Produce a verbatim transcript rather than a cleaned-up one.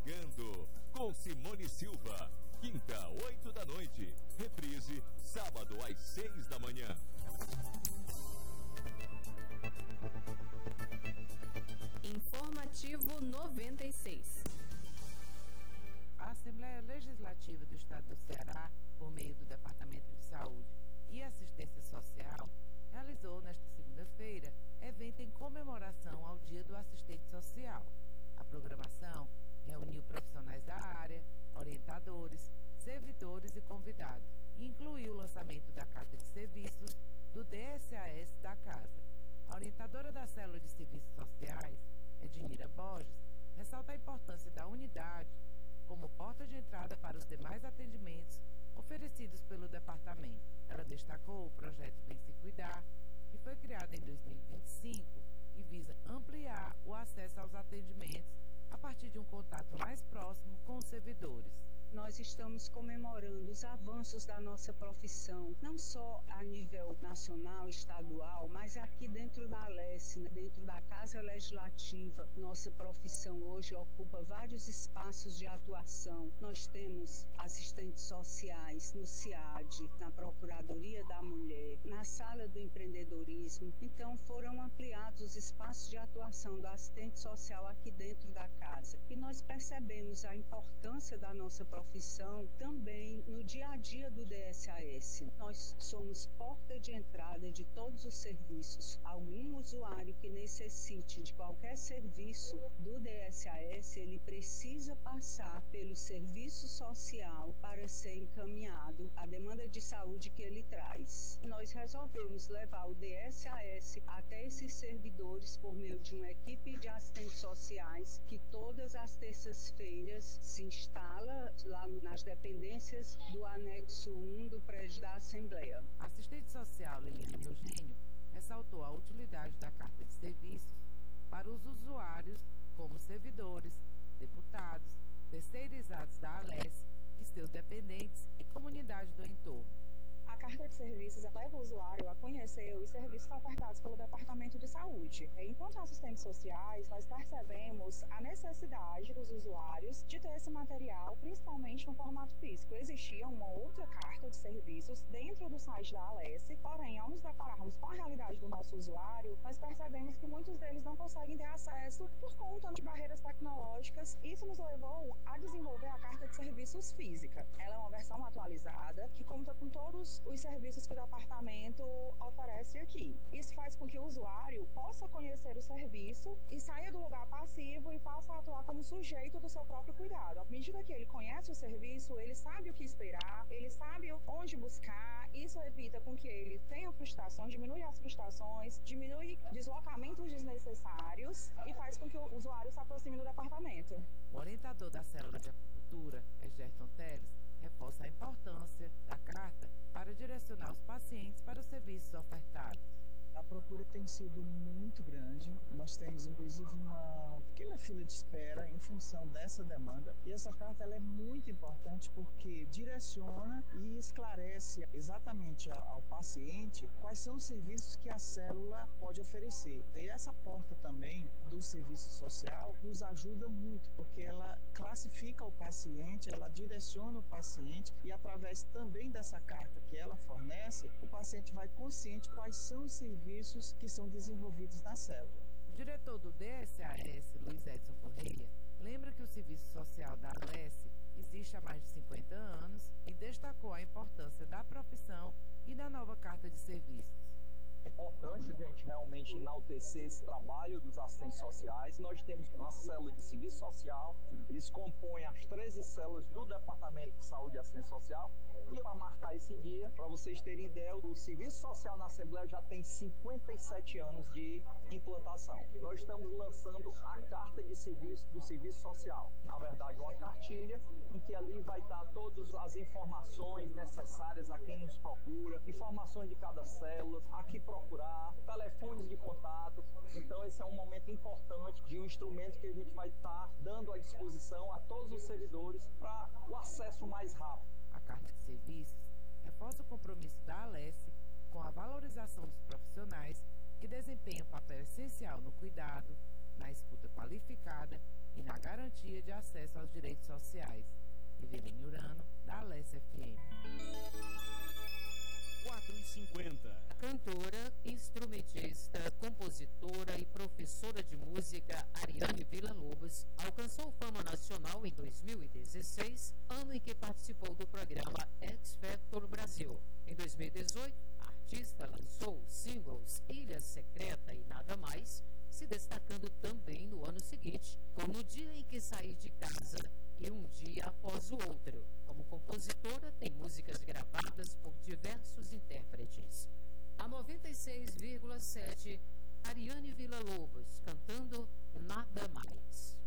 chegando com Simone Silva. Quinta, oito da noite. Reprise, sábado às seis da manhã. Informativo noventa e seis. A Assembleia Legislativa do Estado do Ceará, por meio do Departamento de Saúde e Assistência Social, realizou nesta segunda-feira evento em comemoração ao Dia do Assistente Social. A programação reuniu profissionais da área, orientadores, servidores e convidados, e incluiu o lançamento da Carta de Serviços do D S A S da Casa. A orientadora da Célula de Serviços Sociais, Ednira Borges, ressalta a importância da unidade como porta de entrada para os demais atendimentos oferecidos pelo departamento. Ela destacou o projeto Vem Se Cuidar, que foi criado em dois mil e vinte e cinco e visa ampliar o acesso aos atendimentos a partir de um contato mais próximo com os servidores. Nós estamos comemorando os avanços da nossa profissão, não só a nível nacional, estadual, mas aqui dentro da Alesse, dentro da Casa Legislativa. Nossa profissão hoje ocupa vários espaços de atuação. Nós temos assistentes sociais no CIAD, na Procuradoria da Mulher, na Sala do Empreendedorismo. Então foram ampliados os espaços de atuação do assistente social aqui dentro da casa. E nós percebemos a importância da nossa profissão profissão também no dia a dia do D S A S. Nós somos porta de entrada de todos os serviços. Algum usuário que necessite de qualquer serviço do D S A S, ele precisa passar pelo serviço social para ser encaminhado à demanda de saúde que ele traz. Nós resolvemos levar o D S A S até esses servidores por meio de uma equipe de assistentes sociais que todas as terças-feiras se instala lá nas dependências do anexo um do prédio da Assembleia. A assistente social Liliane Eugênio ressaltou a utilidade da Carta de Serviços para os usuários como servidores, deputados, terceirizados da Alesse e seus dependentes e comunidade do entorno. A Carta de Serviços leva o usuário a conhecer os serviços ofertados pelo Departamento de Saúde. Enquanto assistentes sociais, nós percebemos a necessidade dos usuários de ter esse material, principalmente no formato físico. Existia uma outra Carta de Serviços dentro do site da Alesse, porém, ao nos depararmos com a realidade do nosso usuário, nós percebemos que muitos deles não conseguem ter acesso por conta de barreiras tecnológicas. Isso nos levou a desenvolver a Carta de Serviços física. Ela é uma versão atualizada que conta com todos os serviços que o departamento oferece aqui. Isso faz com que o usuário possa conhecer o serviço e saia do lugar passivo e passe a atuar como sujeito do seu próprio cuidado. À medida que ele conhece o serviço, ele sabe o que esperar, ele sabe onde buscar. Isso evita com que ele tenha frustração, diminui as frustrações, diminui deslocamentos desnecessários e faz com que o usuário se aproxime do departamento. O orientador da Célula de Acupuntura, Egerton Teles, reforça a importância da carta para direcionar os pacientes para os serviços ofertados. A procura tem sido muito grande. Nós temos, inclusive, uma pequena fila de espera em função dessa demanda. E essa carta ela é muito importante porque direciona e esclarece exatamente ao paciente quais são os serviços que a célula pode oferecer. E essa porta também do serviço social nos ajuda muito, porque ela classifica o paciente, ela direciona o paciente e, através também dessa carta que ela fornece, o paciente vai consciente quais são os serviços que são desenvolvidos na célula. O diretor do D S A S, Luiz Edson Correia, lembra que o serviço social da Alesse existe há mais de cinquenta anos e destacou a importância da profissão e da nova Carta de Serviços. É importante a gente realmente enaltecer esse trabalho dos assistentes sociais. Nós temos uma célula de serviço social, eles compõem as treze células do Departamento de Saúde e Assistência Social. E para marcar esse dia, para vocês terem ideia, o Serviço Social na Assembleia já tem cinquenta e sete anos de implantação. Nós estamos lançando a Carta de Serviço do Serviço Social. Na verdade, uma cartilha em que ali vai estar todas as informações necessárias a quem nos procura, informações de cada célula, a que procurar, telefones de contato. Então esse é um momento importante de um instrumento que a gente vai estar dando à disposição a todos os servidores para o acesso mais rápido. A Carta de Serviços reforça o compromisso da Alesse com a valorização dos profissionais que desempenham papel essencial no cuidado, na escuta qualificada e na garantia garantia de acesso aos direitos sociais. Eveline Urano, da Alesse F M. quatro e cinquenta. A cantora, instrumentista, compositora e professora de música Ariane Villa-Lobos alcançou fama nacional em dois mil e dezesseis, ano em que participou do programa X Factor Brasil. Em dois mil e dezoito, a artista lançou os singles Ilha Secreta e Nada Mais, se destacando também no ano seguinte, com No Dia em que Saí de Casa e Um Dia Após o Outro. Como compositora, tem músicas gravadas por diversos intérpretes. A noventa e seis vírgula sete, Ariane Villa-Lobos, cantando Nada Mais.